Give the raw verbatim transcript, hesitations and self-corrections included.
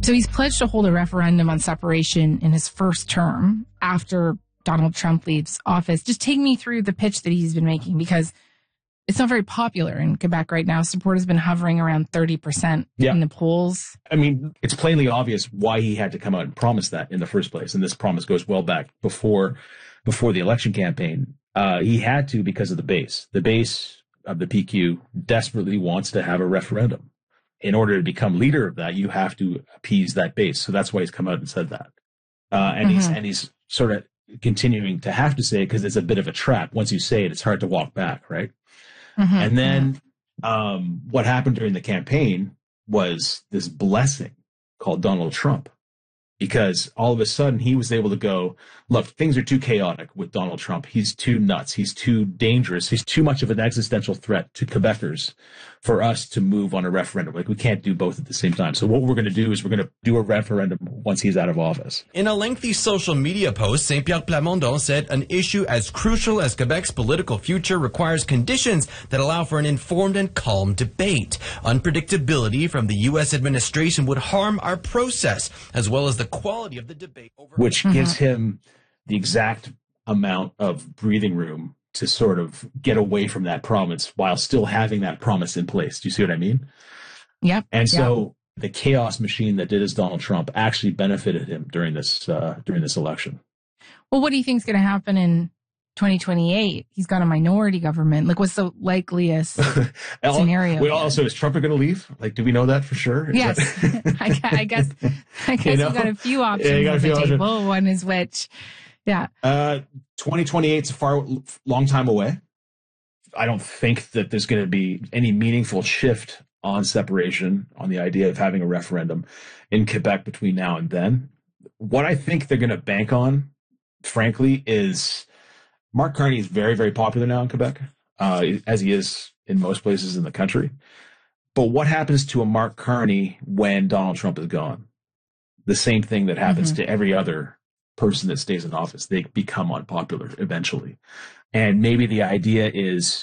So he's pledged to hold a referendum on separation in his first term after Donald Trump leaves office. Just take me through the pitch that he's been making, because it's not very popular in Quebec right now. Support has been hovering around thirty percent yeah. in the polls. I mean, it's plainly obvious why he had to come out and promise that in the first place. And this promise goes well back before before the election campaign. Uh, he had to because of the base. The base of the P Q desperately wants to have a referendum. In order to become leader of that, you have to appease that base. So that's why he's come out and said that. Uh, and mm-hmm. he's and he's sort of continuing to have to say it because it's a bit of a trap. Once you say it, it's hard to walk back, right? Mm-hmm. And then um, what happened during the campaign was this blessing called Donald Trump, because all of a sudden he was able to go, look, things are too chaotic with Donald Trump. He's too nuts. He's too dangerous. He's too much of an existential threat to Quebecers for us to move on a referendum. Like, we can't do both at the same time. So what we're going to do is we're going to do a referendum once he's out of office. In a lengthy social media post, Saint-Pierre Plamondon said an issue as crucial as Quebec's political future requires conditions that allow for an informed and calm debate. Unpredictability from the U S administration would harm our process, as well as the quality of the debate. Over- Which mm-hmm. gives him the exact amount of breathing room to sort of get away from that promise while still having that promise in place. Do you see what I mean? Yep. And so yep. the chaos machine that did as Donald Trump actually benefited him during this uh, during this election. Well, what do you think is going to happen in twenty twenty-eight? He's got a minority government. Like, what's the likeliest scenario? Well, also, is Trump going to leave? Like, do we know that for sure? Is yes. That... I, I guess I guess you know? You've got a few options yeah, you got a few on the options. Table. One is which. Yeah. Uh, twenty twenty-eight is a far, long time away. I don't think that there's going to be any meaningful shift on separation, on the idea of having a referendum in Quebec between now and then. What I think they're going to bank on, frankly, is Mark Carney is very, very popular now in Quebec, uh, as he is in most places in the country. But what happens to a Mark Carney when Donald Trump is gone? The same thing that happens mm-hmm. to every other person that stays in office. They become unpopular eventually. And maybe the idea is